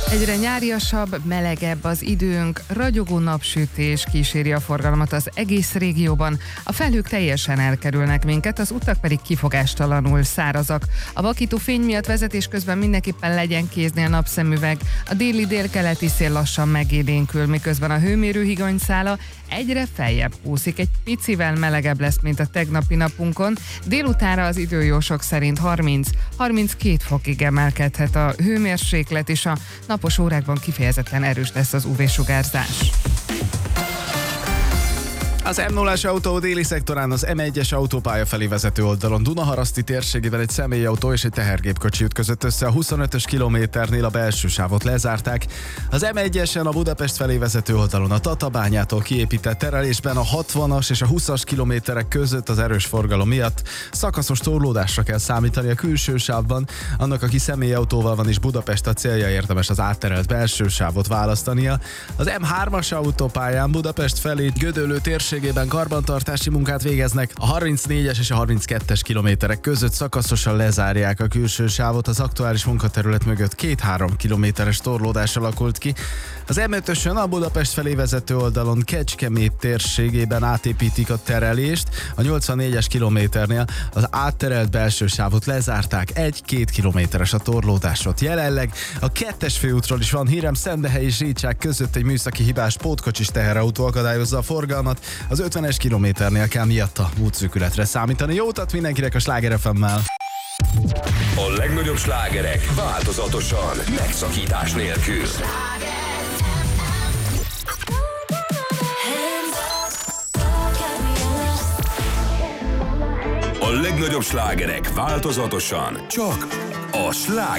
Egyre nyáriasabb, melegebb az időnk, ragyogó napsütés kíséri a forgalmat az egész régióban, a felhők teljesen elkerülnek minket, az utak pedig kifogástalanul szárazak. A vakító fény miatt vezetés közben mindenképpen legyen kéznél napszemüveg, a déli-délkeleti szél lassan megélénkül, miközben a hőmérő higanyszála egyre feljebb úszik. Egy picivel melegebb lesz, mint a tegnapi napunkon. Délutánra az időjósok szerint 30-32 fokig emelkedhet a hőmérséklet, és a napos órákban kifejezetten erős lesz az UV-sugárzás. Az M0-as autó déli szektorán az M1-es autópálya felé vezető oldalon Dunaharaszti térségében egy személyautó és egy tehergépkocsi ütközött össze. A 25-ös kilométernél a belső sávot lezárták. Az M1-esen a Budapest felé vezető oldalon a Tatabányától kiépített terelésben a 60-as és a 20-as kilométerek között az erős forgalom miatt szakaszos torlódásra kell számítani a külső sávban. Annak, aki személyautóval van és Budapest a célja, érdemes az átterelt belső sávot választania. Az M3-as autópályán Budapest felé Gödöllő térségében karbantartási munkát végeznek. A 34-es és a 32-es kilométerek között szakaszosan lezárják a külső sávot. Az aktuális munkaterület mögött 2-3 kilométeres torlódás alakult ki. Az M5-ösön a Budapest felé vezető oldalon Kecskemét térségében átépítik a terelést. A 84-es kilométernél az átterelt belső sávot lezárták. 1-2 kilométeres a torlódásot. Jelenleg a 2-es főútról is van hírem, Szendehely és Zsícsák között egy műszaki hibás pótkocsis teherautó akadályozza a forgalmat. Az 50-es kilométernél kell miatta útszűkületre számítani. Jó utat mindenkinek a Sláger FM-mel! A legnagyobb slágerek változatosan, megszakítás nélkül. A legnagyobb slágerek változatosan, csak a Sláger